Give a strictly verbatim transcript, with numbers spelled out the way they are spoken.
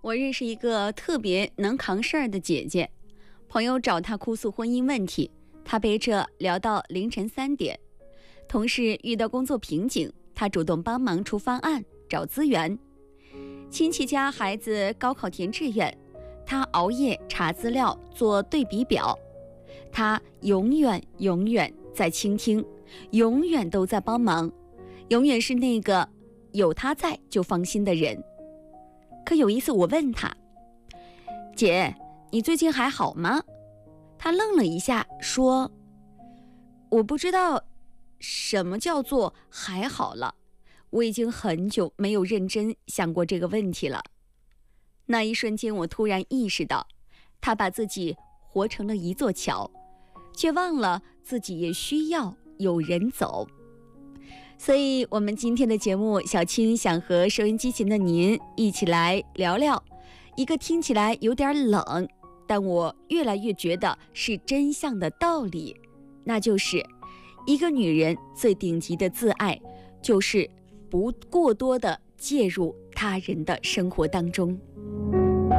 我认识一个特别能扛事儿的姐姐，朋友找她哭诉婚姻问题，她陪着聊到凌晨三点。同事遇到工作瓶颈，她主动帮忙出方案、找资源。亲戚家孩子高考填志愿，她熬夜查资料、做对比表。她永远永远在倾听，永远都在帮忙，永远是那个有她在就放心的人。可有一次我问她，姐，你最近还好吗？她愣了一下说，我不知道什么叫做还好了，我已经很久没有认真想过这个问题了。那一瞬间我突然意识到，她把自己活成了一座桥，却忘了自己也需要有人走。所以我们今天的节目，小青想和收音机前的您一起来聊聊一个听起来有点冷，但我越来越觉得是真相的道理，那就是一个女人最顶级的自爱，就是不过多的介入他人的生活当中。